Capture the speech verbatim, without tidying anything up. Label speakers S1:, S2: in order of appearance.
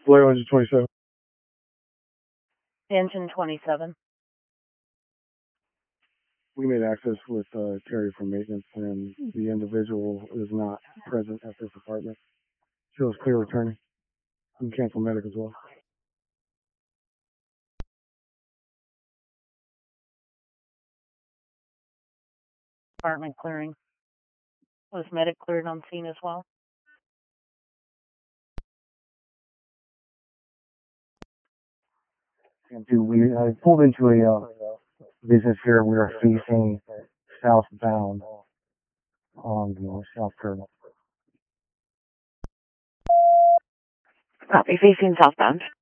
S1: Blair engine twenty-seven.
S2: Engine twenty-seven.
S1: We made access with uh, Terry from maintenance, and the individual is not present at this apartment. Shows clear returning. You can cancel medic as well.
S2: Apartment clearing. Was medic cleared on scene as well?
S1: And dude, we uh, pulled into a uh, business here. We are facing southbound on the South Curve.
S3: Copy, facing southbound.